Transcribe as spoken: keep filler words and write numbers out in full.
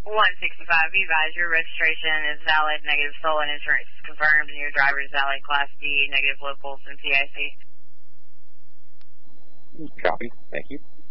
one sixty-five, be advised your registration is valid, negative stolen insurance is confirmed, and your driver is valid, Class D, negative locals, and P I C. Copy. Thank you.